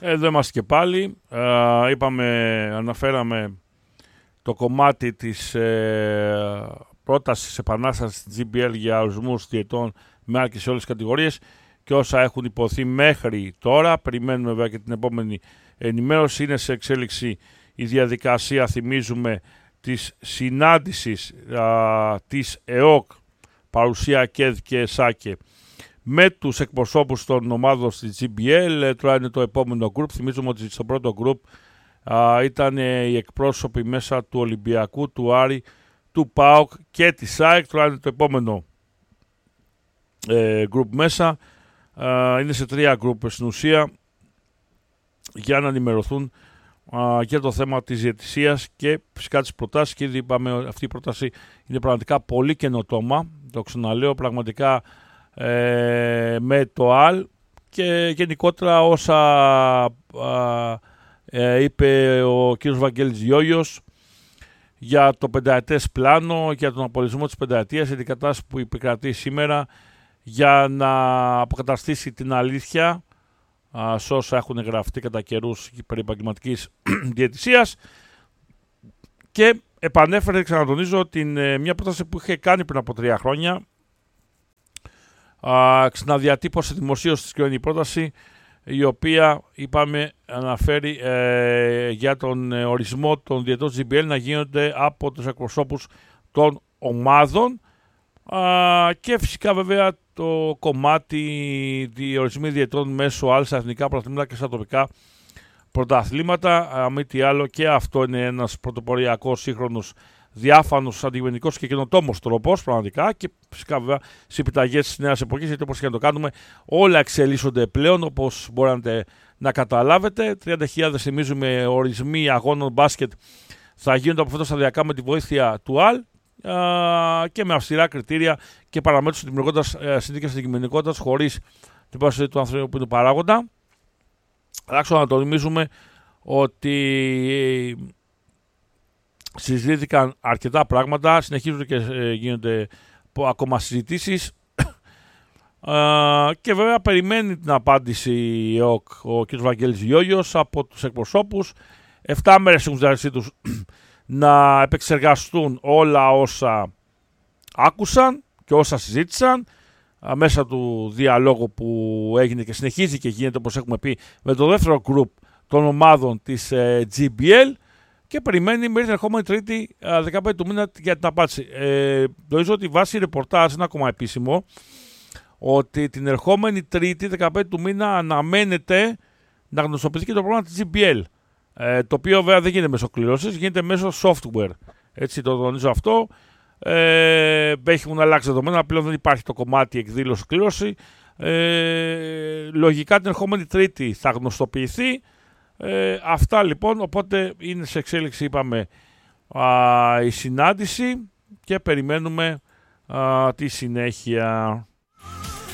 Εδώ είμαστε και πάλι. Αναφέραμε το κομμάτι της πρότασης επανάστασης της GBL για ορισμούς διαιτών με άρκη σε όλες τις κατηγορίες και όσα έχουν υποθεί μέχρι τώρα. Περιμένουμε βέβαια και την επόμενη ενημέρωση. Είναι σε εξέλιξη η διαδικασία, θυμίζουμε, της συνάντησης της ΕΟΚ, παρουσία ΚΕΔ και ΣΑΚΕ, με τους εκπροσώπους των ομάδων στη GBL. Τώρα είναι το επόμενο group. Θυμίζουμε ότι στο πρώτο group ήταν οι εκπρόσωποι μέσα του Ολυμπιακού, του Άρη, του ΠΑΟΚ και της ΑΕΚ. Τώρα είναι το επόμενο group μέσα. Είναι σε 3 group στην ουσία για να ενημερωθούν για το θέμα της διαιτησίας και φυσικά τις προτάσεις. Και ήδη είπαμε, αυτή η πρόταση είναι πραγματικά πολύ καινοτόμα. Το ξαναλέω, πραγματικά με το ΑΛ και γενικότερα όσα είπε ο κ. Βαγγέλης Γιώγιος για το πενταετές πλάνο, για τον απολυσμό της πενταετίας, για την κατάσταση που επικρατεί σήμερα, για να αποκαταστήσει την αλήθεια σε όσα έχουν γραφτεί κατά καιρούς περί επαγγελματικής διαιτησίας. Και επανέφερε, ξανατονίζω, μια πρόταση που είχε κάνει πριν από 3 χρόνια. Ξαναδιατύπωσε δημοσίως τη συγκεκριμένη πρόταση, η οποία, είπαμε, αναφέρει για τον ορισμό των διαιτών της GBL να γίνονται από τους εκπροσώπους των ομάδων και φυσικά βέβαια το κομμάτι διορισμοί διαιτών μέσω άλλα στα εθνικά πρωταθλήματα και στα τοπικά πρωταθλήματα. Μη τι άλλο, και αυτό είναι ένας πρωτοποριακός, σύγχρονος, διάφανος, αντικειμενικός και καινοτόμος τρόπος πραγματικά, και φυσικά βέβαια στις επιταγές της νέας εποχής, γιατί όπως και να το κάνουμε όλα εξελίσσονται πλέον, όπως μπορείτε να καταλάβετε. 30.000, θυμίζουμε, ορισμοί αγώνων μπάσκετ θα γίνονται από φέτος σταδιακά με τη βοήθεια του ΑΛ και με αυστηρά κριτήρια και παραμέτρους, δημιουργώντας συνθήκες αντικειμενικότητας χωρίς την παρουσία του ανθρώπινου παράγοντα. Άξιο να το θυμίζουμε ότι συζητήθηκαν αρκετά πράγματα, συνεχίζονται και γίνονται ακόμα συζητήσεις και βέβαια περιμένει την απάντηση ο κ. Βαγγέλης Γιώγιος από τους εκπροσώπους. 7 μέρες έχουν ζητήσει τους να επεξεργαστούν όλα όσα άκουσαν και όσα συζήτησαν μέσα του διαλόγου που έγινε και συνεχίζει και γίνεται, όπως έχουμε πει, με το δεύτερο group των ομάδων της GBL, και περιμένει μέχρι την ερχόμενη Τρίτη 15 του μήνα για την απάντηση. Νομίζω ότι βάσει ρεπορτάζ, είναι ακόμα επίσημο, ότι την ερχόμενη Τρίτη 15 του μήνα αναμένεται να γνωστοποιηθεί και το πρόγραμμα της GBL, το οποίο βέβαια δεν γίνεται μέσω κλήρωσης, γίνεται μέσω software. Έτσι το τονίζω αυτό. Έχουν αλλάξει δεδομένα, πλέον δεν υπάρχει το κομμάτι εκδήλωση-κλήρωση. Λογικά την ερχόμενη Τρίτη θα γνωστοποιηθεί. Αυτά λοιπόν, οπότε είναι σε εξέλιξη, είπαμε, η συνάντηση και περιμένουμε τη συνέχεια.